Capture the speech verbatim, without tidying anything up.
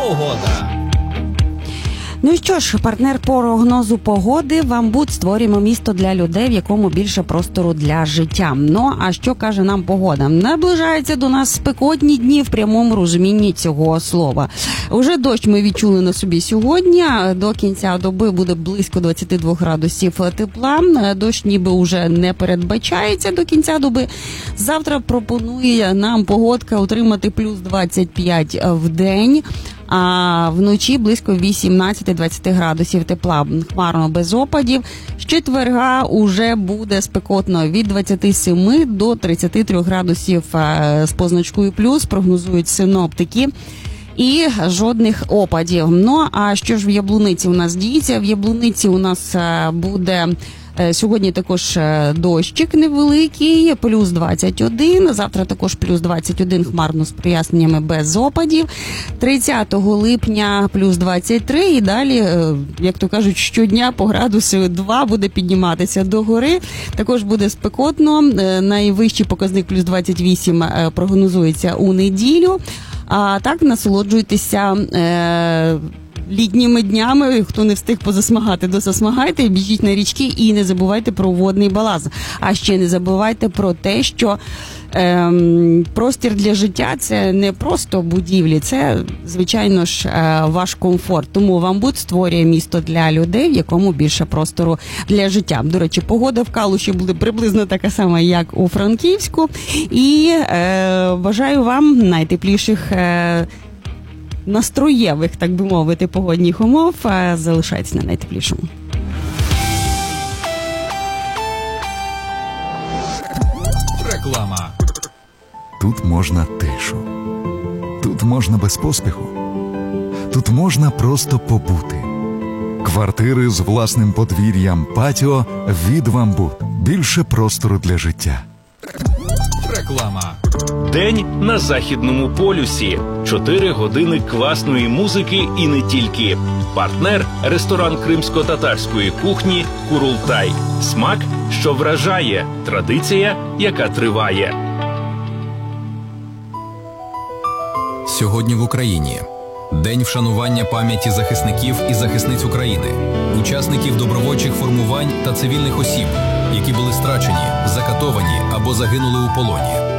Погода. Ну що ж, партнер прогнозу погоди «Вамбут». Створюємо місто для людей, в якому більше простору для життя. Ну, а що каже нам погода? Наближаються до нас спекотні дні в прямому розумінні цього слова. Уже дощ ми відчули на собі сьогодні. До кінця доби буде близько двадцять два градусів тепла. Дощ ніби уже не передбачається до кінця доби. Завтра пропонує нам погодка отримати плюс двадцять п'ять в день. А вночі близько вісімнадцять-двадцять градусів тепла, хмарно без опадів. З четверга уже буде спекотно від двадцяти семи до тридцяти трьох градусів з позначкою плюс, прогнозують синоптики. І жодних опадів. Ну, а що ж в Яблуниці у нас діється? В Яблуниці у нас буде сьогодні також дощик невеликий, плюс двадцять один, завтра також плюс двадцять один, хмарно з проясненнями без опадів, тридцятого липня плюс двадцять три і далі, як то кажуть, щодня по градусу два буде підніматися до гори. Також буде спекотно, найвищий показник плюс двадцять вісім прогнозується у неділю. А так насолоджуйтеся е, літніми днями. Хто не встиг позасмагати, досасмагайте, біжіть на річки і не забувайте про водний баланс. А ще не забувайте про те, що е, простір для життя – це не просто будівлі, це, звичайно ж, е, ваш комфорт. Тому «Вамбут» створює місто для людей, в якому більше простору для життя. До речі, погода в Калуші буде приблизно така сама, як у Франківську. І е, бажаю вам найтепліших е, настроєвих, так би мовити, погодних умов. Залишайтесь на найтеплішому. Реклама. Тут можна тишу. Тут можна без поспіху. Тут можна просто побути. Квартири з власним подвір'ям, патіо від «Вамбут». Більше простору для життя. Реклама. День на Західному полюсі. Чотири години класної музики і не тільки. Партнер – ресторан кримсько-татарської кухні «Курултай». Смак, що вражає. Традиція, яка триває. Сьогодні в Україні. День вшанування пам'яті захисників і захисниць України, учасників добровольчих формувань та цивільних осіб, які були страчені, закатовані або загинули у полоні.